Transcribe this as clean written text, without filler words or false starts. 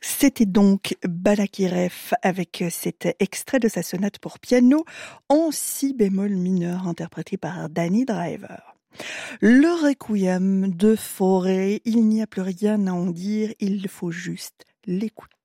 C'était donc Balakirev avec cet extrait de sa sonate pour piano en si bémol mineur interprété par Danny Driver. Le requiem de Fauré, il n'y a plus rien à en dire, il faut juste l'écouter.